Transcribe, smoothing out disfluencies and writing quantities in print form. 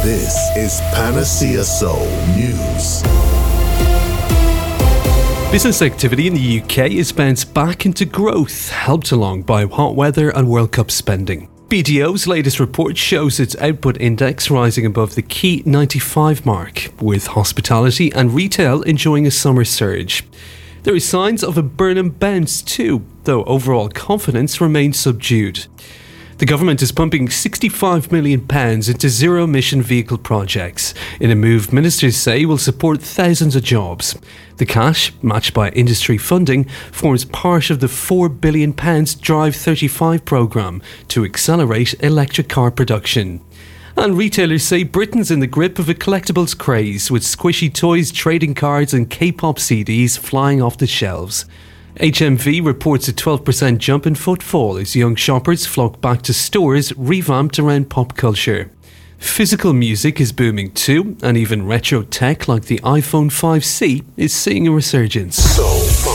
This is Panacea Soul News. Business activity in the UK is bounced back into growth, helped along by hot weather and World Cup spending. BDO's latest report shows its output index rising above the key 95 mark, with hospitality and retail enjoying a summer surge. There are signs of a Burnham bounce too, though overall confidence remains subdued. The government is pumping £65 million into zero-emission vehicle projects, in a move ministers say will support thousands of jobs. The cash, matched by industry funding, forms part of the £4 billion Drive 35 programme to accelerate electric car production. And retailers say Britain's in the grip of a collectibles craze, with squishy toys, trading cards and K-pop CDs flying off the shelves. HMV reports a 12% jump in footfall as young shoppers flock back to stores revamped around pop culture. Physical music is booming too, and even retro tech like the iPhone 5C is seeing a resurgence.